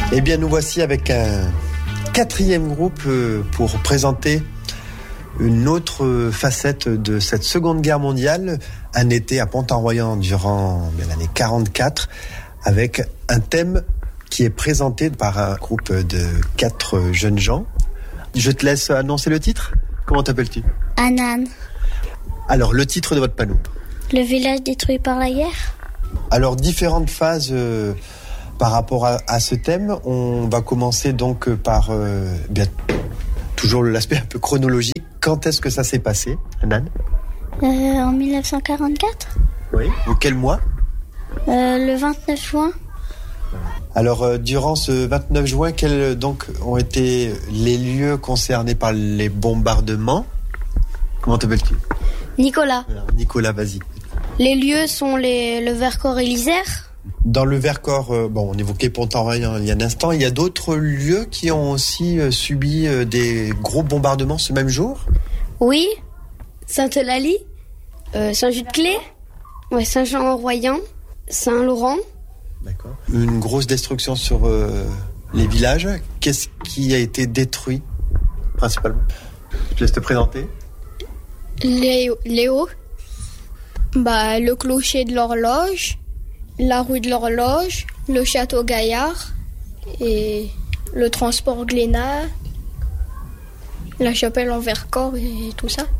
Eh bien, nous voici avec un quatrième groupe pour présenter une autre facette de cette Seconde Guerre mondiale, un été à Pont-en-Royans durant l'année 1944, avec un thème qui est présenté par un groupe de 4 jeunes gens. Je te laisse annoncer le titre. Comment t'appelles-tu ? Anan. Alors, le titre de votre panneau ? Le village détruit par la guerre. Alors, différentes phases par rapport à ce thème. On va commencer donc par toujours l'aspect un peu chronologique. Quand est-ce que ça s'est passé, Anan ? En 1944. Oui. Ou quel mois ? Le 29 juin. Alors, durant ce 29 juin, quels donc ont été les lieux concernés par les bombardements ? Comment t'appelles-tu ? Nicolas. Alors, Nicolas, vas-y. Les lieux sont le Vercors et l'Isère. Dans le Vercors, on évoquait Pont-en-Royans il y a un instant, il y a d'autres lieux qui ont aussi subi des gros bombardements ce même jour ? Oui. Sainte-Eulalie, Saint-Just-de-Clé, Saint-Jean-en-Royans, Saint-Laurent. D'accord. Une grosse destruction sur les villages. Qu'est-ce qui a été détruit principalement ? Je te laisse te présenter. Léo. Le clocher de l'horloge, la rue de l'horloge, le château Gaillard et le transport Glénat, la chapelle en Vercors et tout ça.